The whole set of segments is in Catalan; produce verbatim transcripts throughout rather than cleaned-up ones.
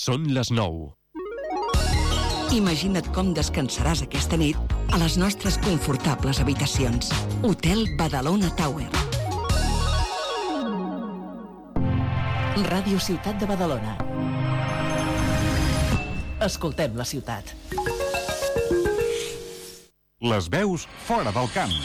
Són les nou. Imagina't com descansaràs aquesta nit a les nostres confortables habitacions. Hotel Badalona Tower. Ràdio Ciutat de Badalona. Escoltem la ciutat. Les veus fora del camp.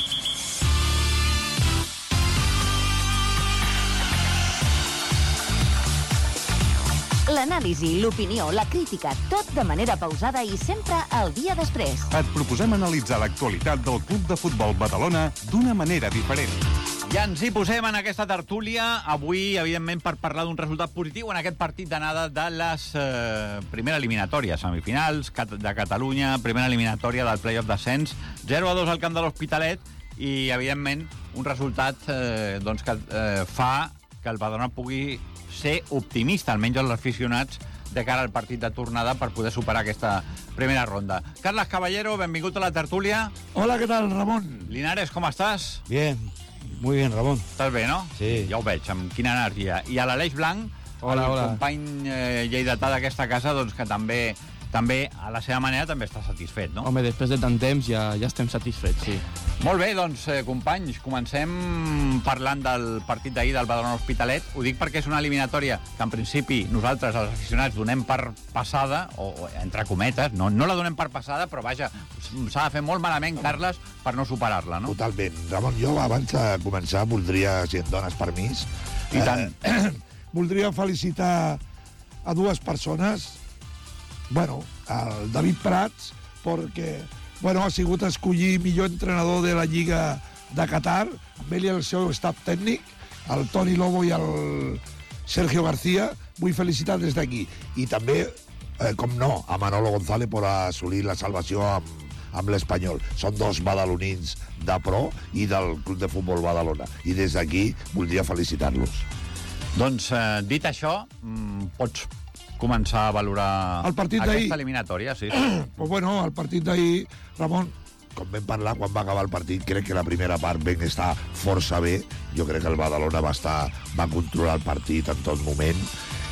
L'anàlisi, l'opinió, la crítica, tot de manera pausada i sempre el dia després. Et proposem analitzar l'actualitat del Club de Futbol Badalona d'una manera diferent. Ja ens hi posem en aquesta tertúlia, avui, evidentment, per parlar d'un resultat positiu en aquest partit d'anada de les eh, primera eliminatòria, semifinals de Catalunya, primera eliminatòria del play-off d'ascens, zero a dos al camp de l'Hospitalet, i, evidentment, un resultat eh, doncs que eh, fa que el Badalona pugui ser optimista, almenys els aficionats, de cara al partit de tornada per poder superar aquesta primera ronda. Carles Caballero, benvingut a la tertúlia. Hola, ¿qué tal, Ramon? Linares, com estàs? Bien, muy bien, Ramon. Estàs bé, no? Sí. Ja ho veig, amb quina energia. I a l'Aleix Blanc, hola, el hola. company eh, lleidatà d'aquesta casa, doncs que també, també, a la seva manera, també està satisfet, no? Home, després de tant temps ja, ja estem satisfets, sí. Molt bé, doncs, eh, companys, comencem parlant del partit d'ahir del Badalona Hospitalet. Ho dic perquè és una eliminatòria que, en principi, nosaltres, els aficionats, donem per passada, o, o entre cometes, no, no la donem per passada, però, vaja, s'ha de fer molt malament, Carles, per no superar-la, no? Totalment. Ramon, jo, abans de començar, voldria, si em dones permís... I tant. Eh, voldria felicitar a dues persones. Bueno, el David Prats, perquè bueno, ha sigut escollit millor entrenador de la Lliga de Qatar, amb ell i el seu staff tècnic, el Toni Lobo i el Sergio García. Vull felicitar des d'aquí. I també, eh, com no, a Manolo González per assolir la salvació amb, amb l'Espanyol. Són dos badalonins de pro i del Club de Futbol Badalona. I des d'aquí voldria felicitar-los. Doncs, eh, dit això, mm, pots començar a valorar el partit d'ahir. Aquesta eliminatòria, sí. sí. Pues bueno, el partit d'ahir, Ramon, com vam parlar quan va acabar el partit, crec que la primera part vam estar força bé. Jo crec que el Badalona va estar, va controlar el partit en tot moment.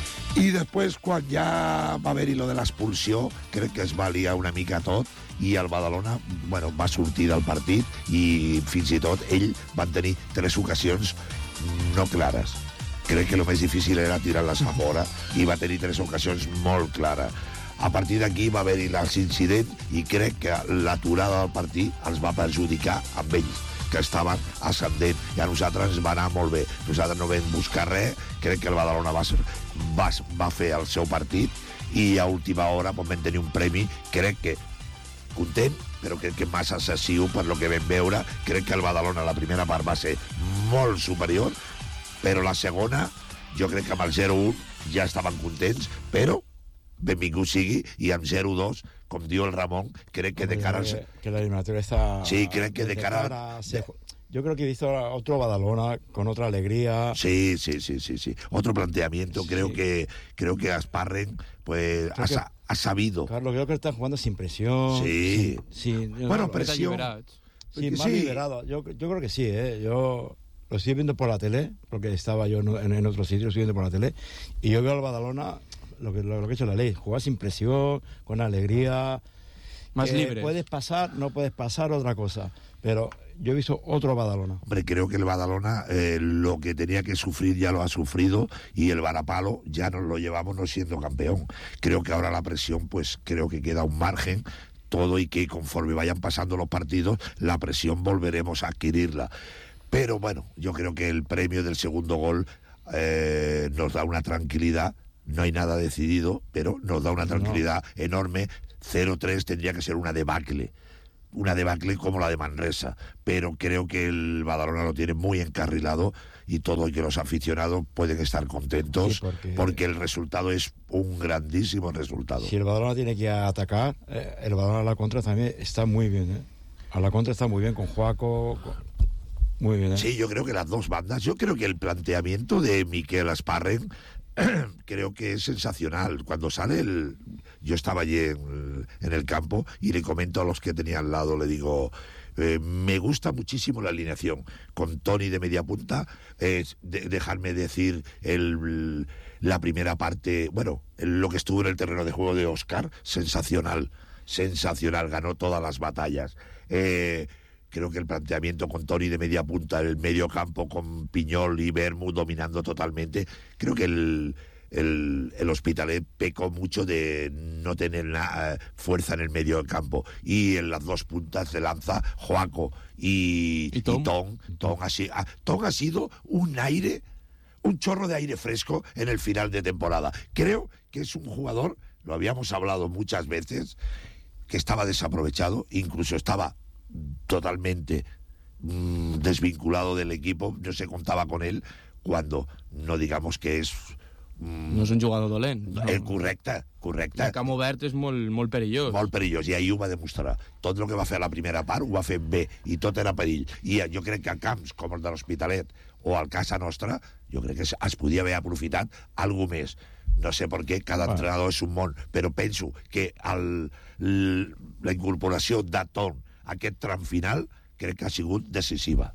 I després, quan ja va haver-hi lo de l'expulsió, crec que es va liar una mica tot i el Badalona, bueno, va sortir del partit i fins i tot ell van tenir tres ocasions no clares. Crec que el més difícil era tirar-les a fora i va tenir tres ocasions molt clares. A partir d'aquí va haver-hi l'incident i crec que l'aturada del partit els va perjudicar amb ells, que estaven ascendent, i a nosaltres ens va anar molt bé. Nosaltres no vam buscar res, crec que el Badalona va, va, va fer el seu partit i a última hora vam tenir un premi, crec que content, però crec que massa excessiu per lo que vam veure. Crec que el Badalona la primera part va ser molt superior, però la segona, jo crec que amb el zero un ja estaven contents, però benvingut sigui, i amb zero dos, com diu el Ramon, crec que de cara... Que, que la eliminatoria está... Sí, crec que de cara... cara se... Yo creo que hizo otro Badalona con otra alegría. Sí, sí, sí, sí, sí. Otro planteamiento. Sí. Creo que creo que Asparren pues ha, que, ha sabido. Carlos, creo que está jugando sin presión. Sí. Sin, sin, bueno, no, presión. Sí, más sí. liberado. Yo, yo creo que sí, ¿eh? Yo lo estoy viendo por la tele, porque estaba yo en, en otro sitio, lo estoy viendo por la tele, y yo veo al Badalona, lo que, lo, lo que ha hecho la ley, jugar sin presión, con alegría. Más libre. Puedes pasar, no puedes pasar, otra cosa. Pero yo he visto otro Badalona. Hombre, creo que el Badalona eh, lo que tenía que sufrir ya lo ha sufrido, y el varapalo ya nos lo llevamos no siendo campeón. Creo que ahora la presión, pues creo que queda un margen todo, y que conforme vayan pasando los partidos, la presión volveremos a adquirirla. Pero bueno, yo creo que el premio del segundo gol eh, nos da una tranquilidad. No hay nada decidido, pero nos da una tranquilidad no. enorme. cero tres tendría que ser una debacle. Una debacle como la de Manresa, pero creo que el Badalona lo tiene muy encarrilado, y todo, y que los aficionados pueden estar contentos, sí, porque... porque el resultado es un grandísimo resultado. Si el Badalona tiene que atacar, eh, el Badalona a la contra también está muy bien, ¿eh? A la contra está muy bien, con Joaco, con... muy bien, ¿eh? Sí, yo creo que las dos bandas, yo creo que el planteamiento de Miquel Asparren creo que es sensacional. Cuando sale el... Yo estaba allí en, en el campo y le comento a los que tenía al lado, le digo... Eh, me gusta muchísimo la alineación con Toni de media punta, eh, de, dejarme decir el, la primera parte, bueno, el, lo que estuvo en el terreno de juego de Óscar, sensacional, sensacional, ganó todas las batallas. Eh, creo que el planteamiento con Toni de media punta, el medio campo con Piñol y Bermud dominando totalmente, creo que el... El, el Hospitalet pecó mucho de no tener la, fuerza en el medio del campo, y en las dos puntas de lanza Joaco y, ¿Y Tom? y Tom, Tom, ha, ha, Tom ha sido un aire, un chorro de aire fresco en el final de temporada. Creo que es un jugador, lo habíamos hablado muchas veces, que estaba desaprovechado, incluso estaba totalmente mmm, desvinculado del equipo, no se contaba con él, cuando no digamos que és... No és un jugador dolent. No. Eh, correcte, correcte. El camp obert és molt, molt perillós. Molt perillós, i ahir ho va demostrar. Tot el que va fer a la primera part ho va fer bé, i tot era perill. I jo crec que a camps com el de l'Hospitalet o al Casa Nostra, jo crec que es, es podia haver aprofitat alguna més. No sé per què, cada bueno. entrenador és un món, però penso que el, el, la incorporació de Tom a aquest tram final crec que ha sigut decisiva.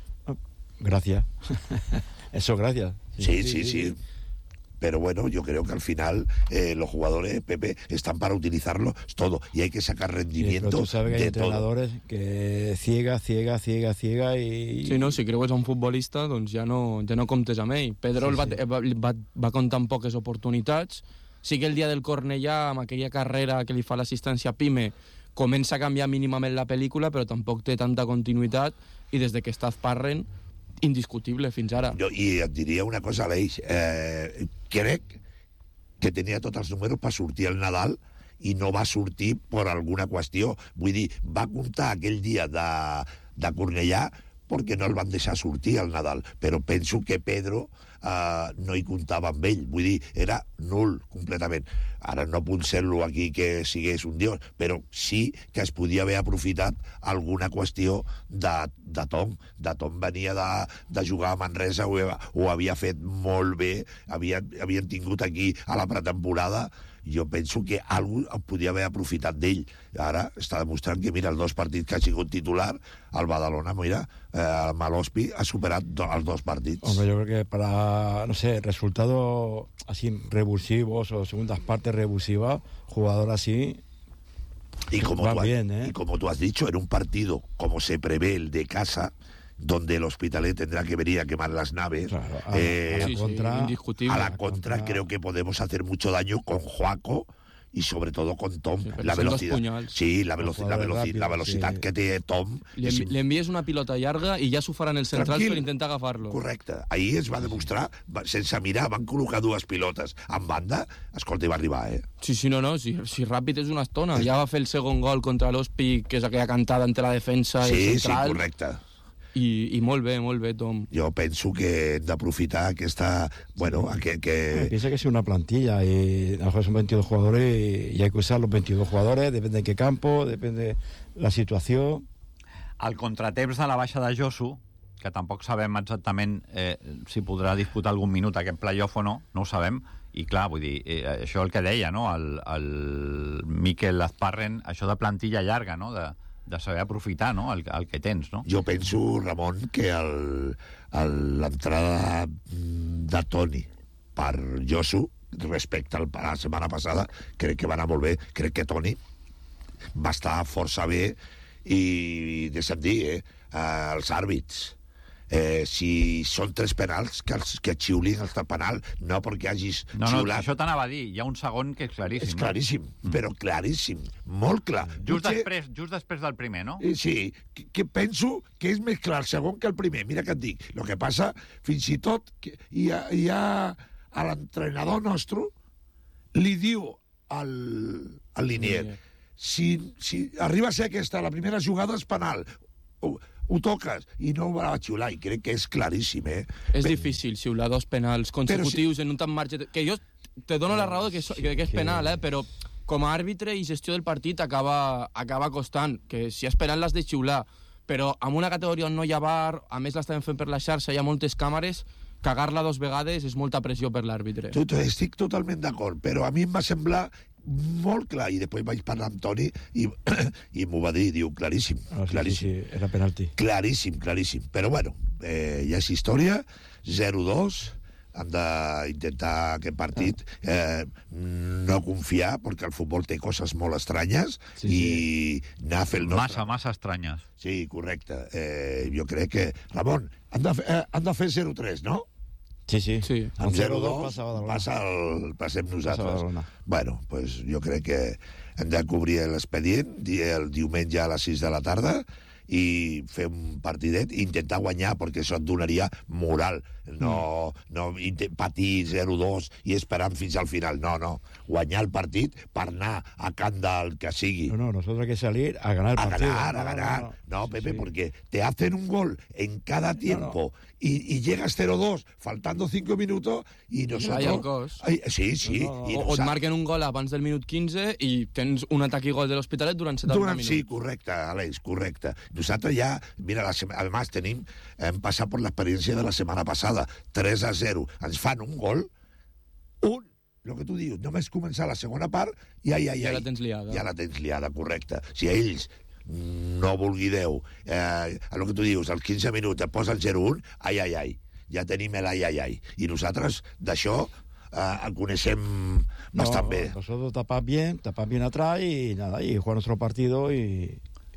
Gracias. Eso, gracias. Sí, sí, sí. sí. sí. Pero bueno, yo creo que al final eh, los jugadores, Pepe, están para utilizarlo todo, y hay que sacar rendimiento. Sí, pero tú sabes que hay de entrenadores todo. Que ciega, ciega, ciega, ciega i... Sí, no, si creues un futbolista, doncs ja no, ja no comptes amb ell. Pedro sí, sí. Va, va, va comptar amb poques oportunitats. Sí que el dia del Cornellà, amb aquella carrera que li fa l'assistència a Pime, comença a canviar mínimament la pel·lícula, però tampoc té tanta continuïtat, i des de que està Azparren, indiscutible fins ara. Jo, I et diria una cosa, Aleix. Eh, crec que tenia tots els números per sortir al Nadal i no va sortir per alguna qüestió. Vull dir, va comptar aquell dia de, de Cornellà perquè no el van deixar sortir al Nadal. Però penso que Pedro eh, no hi comptava amb ell. Vull dir, era nul completament. Ara no puc ser-lo aquí que sigués un dios, però sí que es podia haver aprofitat alguna qüestió de, de Tom. De Tom venia de, de jugar a Manresa, ho, ho havia fet molt bé, havien, havien tingut aquí a la pretemporada. Jo penso que algú podia haver aprofitat d'ell. Ara està demostrant que, mira, els dos partits que ha sigut titular, el Badalona, mira, eh, el Malospi ha superat do, els dos partits. Hombre, yo creo que para, no sé, resultados así revulsivos o segundas partes revulsivas, jugador así... Y como, van tú, bien, ¿eh? y como tú has dicho, en un partido como se prevé el de casa, donde el Hospitalet tendrá que venir a quemar las naves, claro, a, eh, a la sí, contra, sí, indiscutible. a la contra, contra creo que podemos hacer mucho daño con Joaco y sobre todo con Tom. Sí, la velocidad. Sí, la, veloci la, veloci rápido, la velocidad sí. que té Tom. Li, envi li envies una pilota llarga i ja s'ho faran els centrals per intentar agafar-lo. Correcte. Ahir es va demostrar, sense mirar, van col·locar dues pilotes en banda, escolta, i va arribar, eh? Sí, sí, no, no, si, si ràpid és una estona. Ja va fer el segon gol contra l'Hospi, que és aquella cantada entre la defensa sí, i el central. Sí, correcte. I, i molt bé, molt bé, Tom. Jo penso que hem d'aprofitar aquesta... Bueno, que... que... Piensa que es una plantilla y a lo mejor son veintidós jugadores y, y hay que usar los veintidós jugadores, depende de qué campo, depende de la situación. El contratemps de la baixa de Josu, que tampoc sabem exactament eh, si podrà disputar algun minut aquest playoff o no, no ho sabem, i clar, vull dir, eh, això el que deia, no?, el, el Mikel Azparren, això de plantilla llarga, no?, de... de saber aprofitar, no?, el, el que tens, no? Jo penso, Ramon, que l'entrada de Toni per Josu, respecte a la setmana passada, crec que va anar molt bé. Crec que Toni va estar força bé i, deixa'm dir, eh, els àrbits, eh, si són tres penals, que, els, que xiulin el penal, no perquè hagis no, no, xiulat. Això t'anava a dir, hi ha un segon que és claríssim. És claríssim, no? Però claríssim, molt clar. Just, Potser... després, just després del primer, no? Sí, que, que penso que és més clar el segon que el primer, mira que et dic. El que passa, fins i tot, que hi ha, hi ha a l'entrenador nostre, li diu al, al Linier, si, si arriba a ser aquesta, la primera jugada és penal, ho, ho toques, i no ho va xiular, i crec que és claríssim, eh? És Bé, difícil xiular dos penals consecutius si... en un tant marge... Que jo te dono la raó que, so, que, que és penal, eh? Però com a àrbitre i gestió del partit acaba, acaba costant, que si és penal l'has de xiular, però amb una categoria on no hi ha V A R, a més l'estaven fent per la xarxa, hi ha moltes càmeres, cagar-la dos vegades és molta pressió per l'àrbitre. Tot, estic totalment d'acord, però a mi em va semblar molt clar, i després vaig parlar amb Toni i, i m'ho va dir, diu, claríssim, Ah, sí, claríssim. sí, sí, era penalti. Claríssim, claríssim. Però bueno, eh, ja és història, zero dos, han d'intentar aquest partit eh, no confiar, perquè el futbol té coses molt estranyes, Sí, i anar a fer el nostre... Massa, massa estranyes. Sí, correcte. Eh, jo crec que... Ramon, han de, eh, han de fer zero tres, no? Sí, sí. Sí. Amb zero dos passa Badalona. passa el, passem nosaltres. Badalona. Bueno, pues jo crec que hem de cobrir l'expedient di- el diumenge a les sis de la tarda i fer un partidet i intentar guanyar, perquè això et donaria moral. No, no inte- patir zero dos i esperant fins al final. No, no. Guanyar el partit per anar a camp del que sigui. No, no, nosotros hay que salir a ganar el A partido. ganar, a No, no, ganar. no, No, Sí, Pepe, sí. porque te hacen un gol en cada tiempo Y, y llegas cero dos, faltando cinco minutos, y nosotros... Ai, el cos. Ai, sí, sí. No, no, I O, o et nosaltres- marquen un gol abans del minut quinze i tens un atac i gol de l'Hospitalet durant setanta Durant, minuts. sí, correcte, Àlex, correcte. Nosaltres ja, mira, la sema, además tenim, hem passat per l'experiència de la setmana passada, tres a zero. Ens fan un gol, un, el que tu dius, només començar la segona part, i ai, ai, ai. Ja la tens liada. Ja la tens liada, correcte. Si a ells no vulgui Déu, eh, el que tu dius, als quinze minuts et posa el zero un, ai, ai, ai. Ja tenim el ai, ai, ai. I nosaltres d'això eh, el coneixem bastant No, bé. Nosotros tapar bien, tapar bien atrás y nada, y jugar nuestro partido y,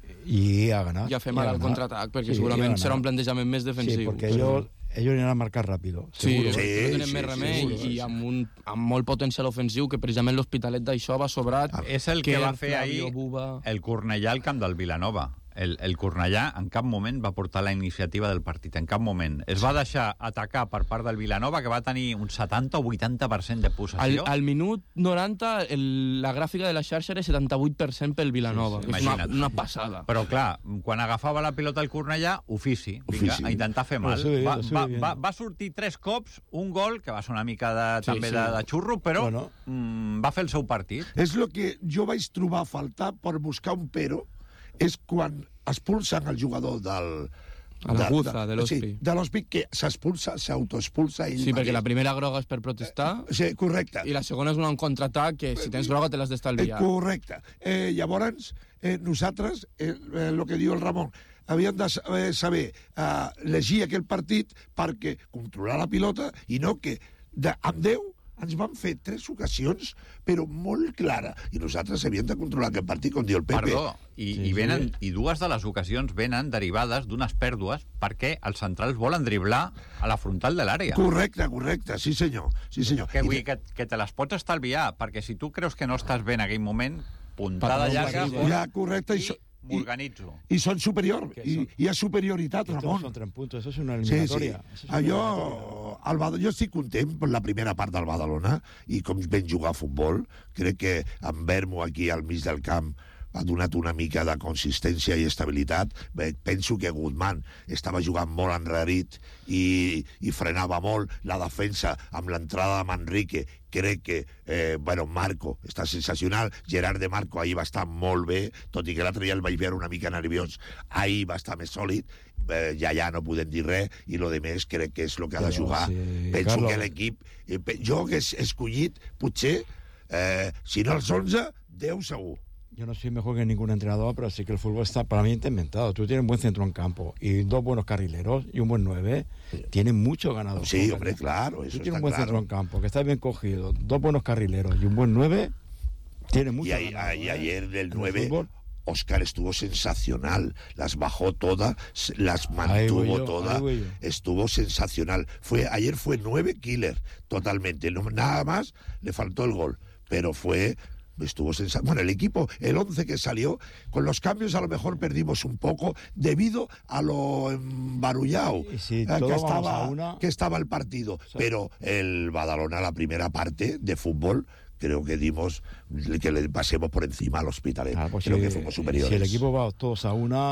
y a ganar. Ja fem y a ara el ganar. contraatac, perquè Sí, segurament y a serà un ganar. plantejament més Sí, defensiu. porque ellos, ellos irán a marcar rápido. Sí, seguro. sí, Sí, no tenen sí, més remei seguro, i sí. amb, un, amb molt potencial ofensiu, que precisament l'Hospitalet d'això va sobrat. Ah, És el que Quer, va fer Flavio, ahir Buba... el Cornellà al camp del Vilanova. El, el Cornellà en cap moment va portar la iniciativa del partit, en cap moment. Es va deixar atacar per part del Vilanova, que va tenir un setanta o vuitanta per cent de Al, possessió. al minut noranta, el, la gràfica de la xarxa era setanta-vuit per cent pel Vilanova. Sí, sí, és una, imagina't. una passada. Però, clar, quan agafava la pilota el Cornellà, ofici, vinga, Ofici. a intentar fer mal. Però sí, va, sí, va, bien. va, va sortir tres cops, un gol, que va ser una mica de, Sí, també sí. De, de xurro, però Bueno. mm, va fer el seu partit. És el que jo vaig trobar a faltar per buscar un pero, és quan expulsen el jugador del... A la Guza, de l'Hospi. Sí, de l'Hospi, que s'expulsa, s'autoexpulsa ell Sí, perquè mateix. la primera groga és per protestar Sí, correcte. i la segona és un contraatac que si tens groga te l'has Eh, d'estalviar. correcte. Eh, llavors, eh, nosaltres, el eh, eh, lo que diu el Ramon, havíem de saber, saber eh, llegir aquell partit perquè controlar la pilota i no que de, amb Déu ens van fer tres ocasions, però molt clara. I nosaltres havíem de controlar aquest partit, com diu el Pepe. Perdó, i, Sí, i, venen, sí. i dues de les ocasions venen derivades d'unes pèrdues perquè els centrals volen driblar a la frontal de l'àrea. Correcte, correcte, sí senyor. Sí, senyor. Que I vull de- dir que, que te les pots estalviar, perquè si tu creus que no estàs bé en aquell moment, puntada Patró, llarga, sí, fora, Ja, correcte. I, i so- i, m'organitzo. i són superior. Que I, són- hi ha superioritat, Estos Ramon. son tres puntos, eso es una Sí, sí. eliminatoria. Eso es una eliminatoria. Allò, el Bad... jo estic content per la primera part del Badalona i com ven jugar a futbol. Crec que en Vermo aquí al mig del camp ha donat una mica de consistència i estabilitat. Bé, penso que Guzmán estava jugant molt enrarit i, i frenava molt la defensa amb l'entrada de Manrique. Crec que, eh, bueno, Marco està sensacional, Gerard de Marco ahir va estar molt bé, tot i que l'altre dia el vaig veure una mica nerviós, ahir va estar més sòlid, eh, ja ja no podem dir res, i lo de més crec que és el que ha de Però, jugar. sí, Penso Carlos. que l'equip, eh, pe- jo hagués escollit, potser, eh, si no els onze, deu segur. Yo no soy mejor que ningún entrenador, pero sí que el fútbol está para mí está inventado. Tú tienes un buen centro en campo y dos buenos carrileros y un buen nueve. Tienes mucho ganado. Sí, hombre, claro, Tú eso tienes está un buen centro claro. en campo, que está bien cogido, dos buenos carrileros y un buen nueve. Tienes mucho Y, ahí- ganado, ahí- ¿eh? ayer del En el nueve, fútbol. Oscar estuvo sensacional, las bajó todas, s- las Ahí voy mantuvo yo, todas, ahí voy yo. estuvo sensacional. Fue, ayer fue nueve killer, totalmente, no- nada más le faltó el gol, pero fue... Estuvo sensacional. Bueno, el equipo, el once que salió, con los cambios a lo mejor perdimos un poco debido a lo embarullado Y si eh, todos que, vamos estaba, a una- que estaba el partido. Sí. Pero el Badalona, la primera parte de fútbol, creo que dimos, que le pasemos por encima al Hospitalet. Ah, pues creo si, que fuimos superiores. si el equipo va todos a una,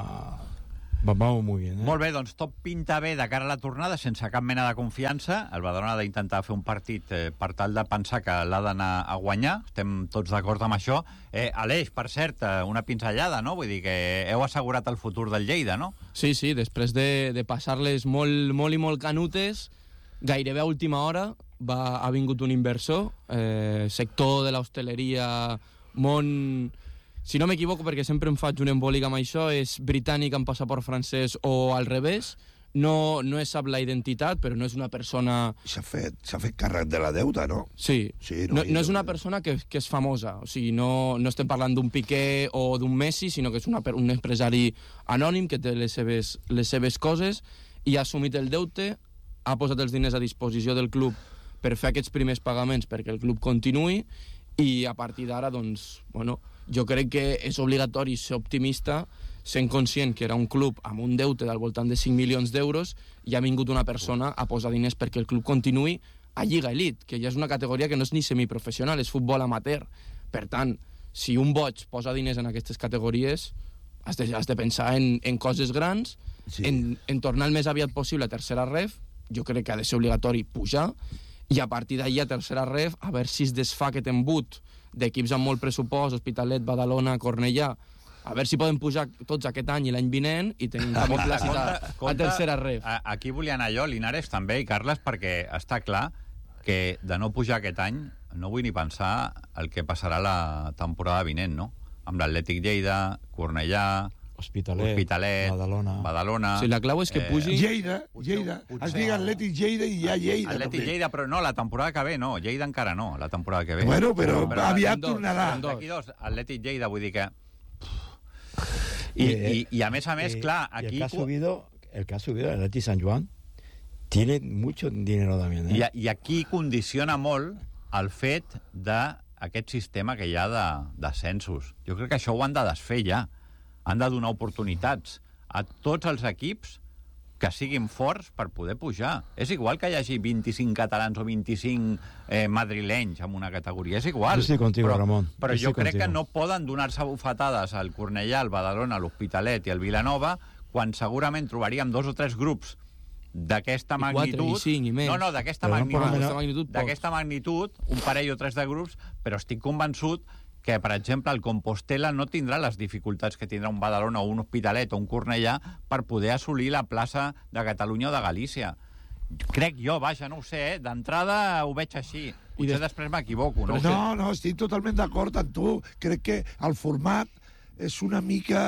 va- vamos muy bien. ¿eh? Molt bé, doncs tot pinta bé de cara a la tornada, sense cap mena de confiança. El Badalona ha d'intentar fer un partit eh, per tal de pensar que l'ha d'anar a guanyar. Estem tots d'acord amb això. Eh, Aleix, per cert, eh, una pinzellada, no? Vull dir que heu assegurat el futur del Lleida, no? Sí, sí, després de, de passar-les molt, molt i molt canutes, gairebé a última hora va, ha vingut un inversor, eh, sector de l'hostaleria, món... Si no m'equivoco, perquè sempre em faig un embòlic amb això, és britànic amb passaport francès o al revés. No, no es sap la identitat, però no és una persona... S'ha fet, s'ha fet càrrec de la deuta, no? Sí. sí no, no és una persona que, que és famosa. O sigui, no, no estem parlant d'un Piqué o d'un Messi, sinó que és una, un empresari anònim que té les seves, les seves coses i ha assumit el deute, ha posat els diners a disposició del club per fer aquests primers pagaments perquè el club continuï i a partir d'ara, doncs, bueno, jo crec que és obligatori ser optimista sent conscient que era un club amb un deute del voltant de cinc milions d'euros i ha vingut una persona a posar diners perquè el club continuï a Lliga Elite, que ja és una categoria que no és ni semiprofessional, és futbol amateur. Per tant, si un boig posa diners en aquestes categories, has de, has de pensar en, en coses grans, sí. en, en tornar el més aviat possible a tercera ref, jo crec que ha de ser obligatori pujar, i a partir d'ahir a tercera ref, a veure si es desfà aquest embut d'equips amb molt pressupost, Hospitalet, Badalona, Cornellà, a veure si podem pujar tots aquest any i l'any vinent i tenim també plàcid a, a tercera ref. Aquí volia anar jo, Linares també, i Carles, perquè està clar que de no pujar aquest any no vull ni pensar el que passarà la temporada vinent, no? Amb l'Atlètic Lleida, Cornellà, Hospitalet, Hospitalet Badalona. Badalona. Sí, la clau és que pugi... Eh, Lleida, Lleida. Es diga Atlètic Lleida i hi ha Lleida. Atlètic Lleida, però no, la temporada que ve no. Lleida encara no, la temporada que ve. Bueno, però, però aviat dos, tornarà. D'aquí dos, Atlètic Lleida, vull dir que... I, i, i a més a més, y, clar, aquí... El que ha subido, el que ha subido el Atleti San Juan tiene mucho dinero también. ¿eh? I, I aquí condiciona molt el fet d'aquest sistema que hi ha d'ascensos. Jo crec que això ho han de desfer ja. Han de donar oportunitats a tots els equips que siguin forts per poder pujar. És igual que hi hagi vint-i-cinc catalans o vint-i-cinc eh, madrilenys en una categoria, és igual. Jo estic contigo, però, Ramon. Però jo, jo crec contigo. que no poden donar-se bufetades al Cornellà, al Badalona, a l'Hospitalet i al Vilanova, quan segurament trobaríem dos o tres grups d'aquesta magnitud... I cinc, i més. No, no, d'aquesta no magnitud, magnitud, d'aquesta magnitud, un parell o tres de grups, però estic convençut que, per exemple, el Compostela no tindrà les dificultats que tindrà un Badalona o un Hospitalet o un Cornellà per poder assolir la plaça de Catalunya o de Galícia. Crec jo, vaja, no ho sé, eh? D'entrada ho veig així. Potser de... després m'equivoco. No, no, no, estic totalment d'acord amb tu. Crec que el format és una mica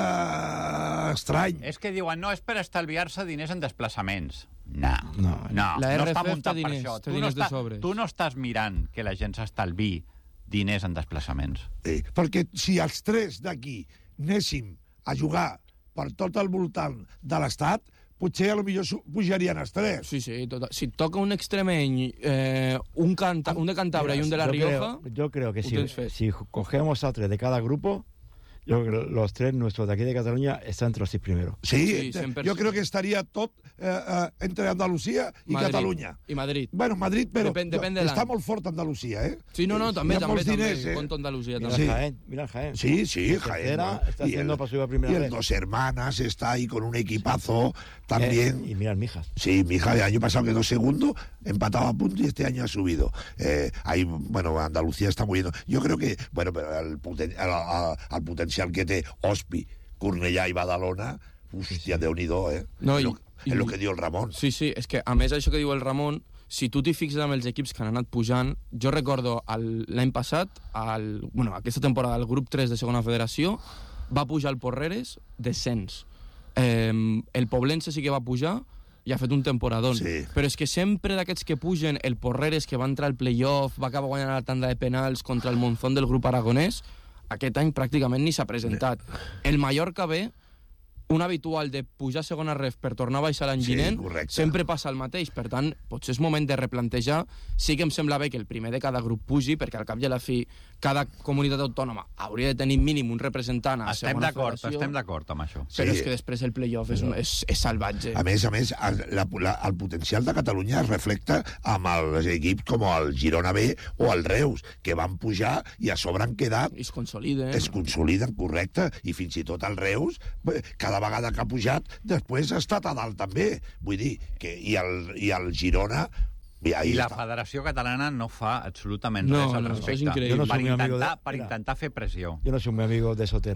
estrany. És que diuen, no, és per estalviar-se diners en desplaçaments. No, no, no, la no R F està F muntat té per diners, això. té Tu no, diners de estàs, sobres. tu no estàs mirant que la gent s'estalvi diners en desplaçaments. Eh, perquè si els tres d'aquí anéssim a jugar per tot el voltant de l'Estat, potser a lo millor pujarien els tres. Sí, sí, tot, si et toca un extremeny, eh, un, canta, un de Cantabria Mira, y un de La yo Rioja... Creo, yo creo que si, tens fet. si cogemos a tres de cada grupo, yo creo que los tres nuestros de aquí de Cataluña están entre los seis primeros. Sí, Sí, cent per cent. jo crec que estaria tot eh, eh, entre Andalusia i Madrid. Catalunya. I Madrid. Bueno, Madrid, però Depèn- depèn de està l'any. molt fort Andalusia, eh? Sí, no, no, també, Hi ha també, molts també, diners, eh? conto Andalusia Mira també. el Sí. Jaén, mira el Jaén. Sí, sí, La Jaén. tercera ¿no? está Y haciendo el- para subir a primera Y el vez. Dos Hermanas está ahí con un equipazo también. Eh, y mira el Mijas. Sí, mi hija el año pasado quedó segundo, empataba a punto y este año ha subido. Eh, ahí, bueno, Andalucía está muy bien. Yo creo que, bueno, pero el, poten el, el, el potencial que té Hospi, Cornellà i Badalona, hòstia, Déu-n'hi-do, eh? No, és, i- lo, és i- lo que diu el Ramon. Sí, sí, és que a més això que diu el Ramon, si tu t'hi fixes amb els equips que han anat pujant, jo recordo el- l'any passat, el, bueno, aquesta temporada, el grup tres de segona federació va pujar el Porreres descens. Eh, el Poblense sí que va pujar i ha fet un temporadón. Sí. Però és que sempre d'aquests que pugen, el Porreres, que va entrar al playoff, va acabar guanyant la tanda de penals contra el Monzón del grup aragonès, aquest any pràcticament ni s'ha presentat. El Mallorca ve, un habitual de pujar a segona ref per tornar a baixar l'any Sí, vinent, correcte. sempre passa el mateix. Per tant, potser és moment de replantejar. Sí que em sembla bé que el primer de cada grup pugi, perquè al cap i a la fi cada comunitat autònoma hauria de tenir mínim un representant a Estem segona d'acord, federació, estem d'acord amb això. però Sí. és que després el playoff és, un, és, és salvatge. A més a més, el, la, la, el potencial de Catalunya es reflecta amb els equips com el Girona B o el Reus, que van pujar i a sobre han quedat, I es consoliden. es consoliden, correcte, i fins i tot el Reus, eh, cada vegada que ha pujat, després ha estat a dalt també. Vull dir, que i el, i el Girona... I, I la Federació Catalana no fa absolutament No, res al no, respecte. això és increïble. Jo no per soy un amigo intentar, de- per Mira. intentar fer pressió. Yo no soy muy amigo de Soteras.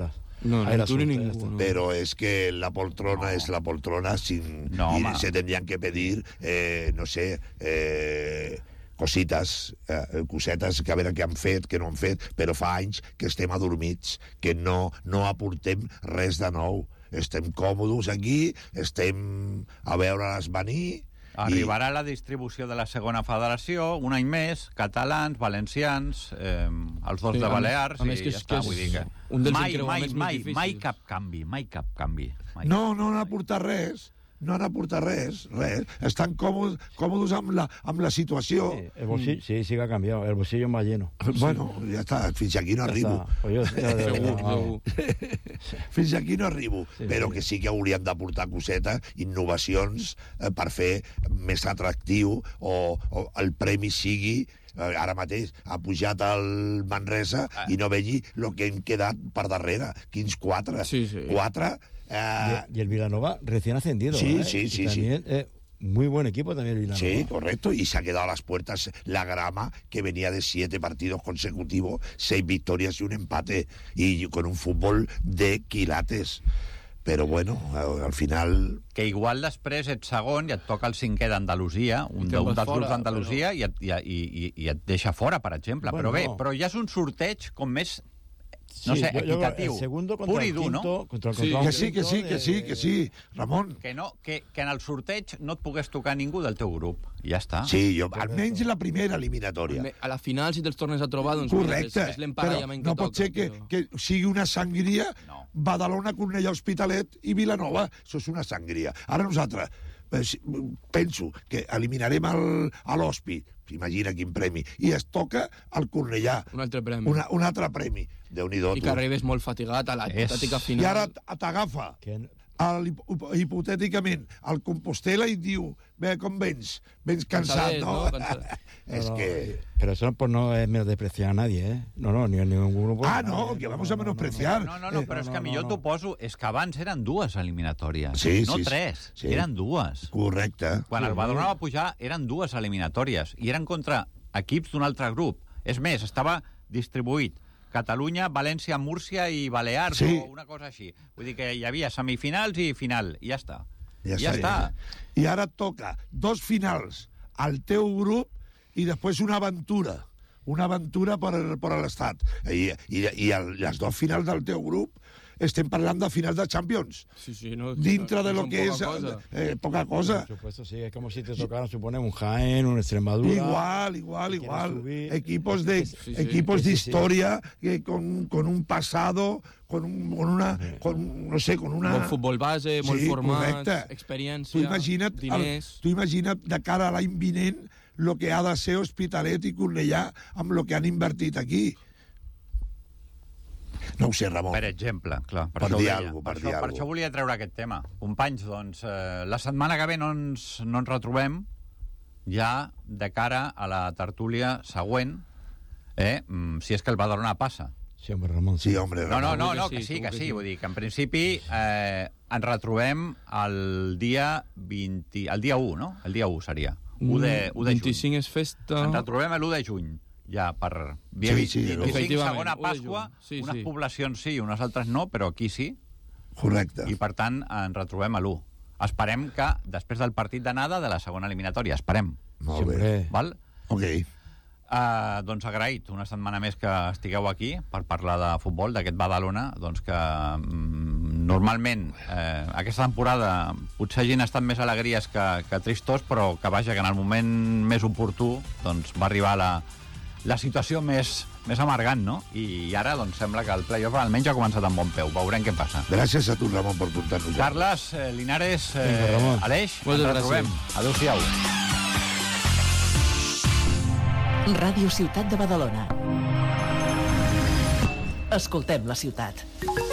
No, Ahí ni la tú ni suerte, ningú. esto. No. Pero es que la poltrona es la poltrona sin, No, y home. se tendrían que pedir, eh, no sé, eh, cosites, eh, cosetes que a veure què han fet, què no han fet, però fa anys que estem adormits, que no, no aportem res de nou. Estem còmodes aquí, estem a veure-les venir... Arribarà la distribució de la segona federació, un any més, catalans, valencians, eh, els dos Sí, de a Balears, més- a més i que ja és- està. que és Vull dir que un dels mai, mai, encreuaments més mai, difícils. mai cap canvi, mai cap canvi. Mai No, cap no han canvi. aportat res. No han aportat res, res. Estan còmodes, còmodes amb, la, amb la situació. Sí, el bolsillo, sí, sí que ha cambiado. El bolsillo más lleno. Bueno, ja està, fins aquí no Ya arribo. está. Pues yo- ya- ya- Segur, ya- segur. Fins aquí no arribo, Sí, però sí. que sí que haurien d'aportar cosetes, innovacions, eh, per fer més atractiu o, o el premi sigui eh, ara mateix ha pujat el Manresa Ah. i no vegi el que hem quedat per darrere. Quins quatre? Sí, sí. Quatre? Eh, Y, y el Villanova recién ascendido. Sí, ¿eh? sí, Y sí, también, eh, muy buen equipo también el Villanova. Sí, correcto. Y se ha quedado a las puertas la Grama, que venía de siete partidos consecutivos, seis victorias y un empate, y con un fútbol de quilates. Però, bueno, al final... Que igual després ets segon i et toca el cinquè d'Andalusia, un, I de, un te'n vas dels grups fora, d'Andalusia, i, et, i, i, i et deixa fora, per exemple. Bueno, però bé, no. però ja és un sorteig com més, no Sí, sé, yo- yo creo equitatiu. El segundo contra pur i el dur, quinto, no? contra el Sí, contra un Que sí, que quinto sí, que de- sí, que sí, Ramon. Que, no, que, que en el sorteig no et pogués tocar ningú del teu grup. I ja està. Sí, jo, almenys la primera eliminatòria. A la final, si te'ls tornes a trobar, doncs Correcte, mira, és, és però l'emparellament que no pot toca. ser que, però- que sigui una sangria No. Badalona, Cornellà, Hospitalet i Vilanova. Això és una sangria. Ara nosaltres, eh, si- penso que eliminarem el, a l'Hospi, imagina quin premi, i es toca al Cornellà. Un altre premi. Una, un altre premi. Déu-n'hi-do, I tu. que arribes molt fatigat a la És- hipotètica I final. ara t'agafa Que- el, hipotèticament el Compostela i et diu, bé, com vens? Vens cansat, Cansadet, no? no? Cansat. És No, no, que... Pero eso por no es despreciar a nadie, ¿eh? No, no, ni a ningún grupo. Ah, no, que vamos a menospreciar. No, no, no, però Eh, és no, que no, millor no. t'ho poso... És que abans eren dues eliminatòries, Sí, no sí, tres, sí. eren dues. Correcte. Quan el Badalona va pujar, eren dues eliminatòries, i eren contra equips d'un altre grup. És més, estava distribuït Catalunya, València, Múrcia i Balears, Sí. o una cosa així. Vull dir que hi havia semifinals i final, i ja està. Ja, ja està. I ara et toca dos finals al teu grup i després una aventura. Una aventura per, per l'estat. I, i, i el, les dos finals del teu grup estem parlant de final de Champions. Sí, sí, no, Dintre de no lo són que poca és cosa. eh, poca cosa. Por supuesto, sí, es como si te tocaran, supone, un Jaén, un Extremadura. Igual, igual, que quieren igual. subir. Equipos de Sí, sí. equipos Sí, de sí, sí. historia que con, con un pasado, con, un, con una, con, no sé, con una... Molt futbol base, molt Sí, format, correcte. experiència, Tu imagina't, el, diners... tu imagina't de cara a l'any vinent el que ha de ser Hospitalet i Cornellà amb el que han invertit aquí. No ho sé, Ramon. Per exemple, clar. Per, Per això ho dir deia. alguna cosa, per per, dir això, per alguna això volia treure aquest tema. Companys, doncs, eh, la setmana que ve no ens, no ens retrobem ja de cara a la tertúlia següent, eh, mm, si és que el Badalona passa. Sí, hombre, Ramón. Sí, hombre, No, no, Ramon. no, que no sí, que sí, segur que que sí. sí. Vull dir que en principi eh, ens retrobem el dia vint... el dia u, no? El dia u seria. u de, u de juny. vint-i-cinc és festa... Ens retrobem l'u de juny, ja per... Dia Sí, vint- sí, vint-i-cinc, efectivament, segona u de Pasqua, juny. Sí, unes sí. poblacions sí, unes altres no, però aquí sí, Correcte. i per tant ens retrobem a l'u. Esperem que després del partit d'anada de la segona eliminatòria, esperem. Sí, Molt bé. hombre. Val? Ok. Uh, doncs agraït una setmana més que estigueu aquí per parlar de futbol, d'aquest Badalona, doncs que mm, normalment eh, aquesta temporada potser hagin estat més alegries que, que tristos, però que vaja, que en el moment més oportú doncs va arribar la, la situació més, més amargant, no? I, i ara doncs sembla que el playoff almenys ha començat amb bon peu, veurem què passa. Gràcies a tu, Ramon, per portar-nos. Carles, eh, Linares, eh, Vinga, Ramon. Aleix, ens Moltes retrobem. gràcies. Adéu-siau. Ràdio Ciutat de Badalona. Escoltem la ciutat.